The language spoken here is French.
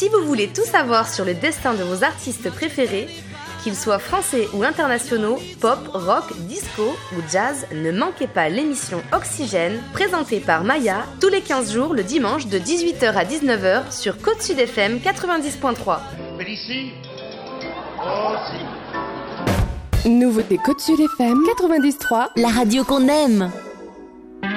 Si vous voulez tout savoir sur le destin de vos artistes préférés, qu'ils soient français ou internationaux, pop, rock, disco ou jazz, ne manquez pas l'émission Oxygène, présentée par Maya, tous les 15 jours le dimanche de 18h à 19h sur Côte Sud FM 90.3. Félicie aussi. Nouveauté Côte Sud FM 90.3, la radio qu'on aime.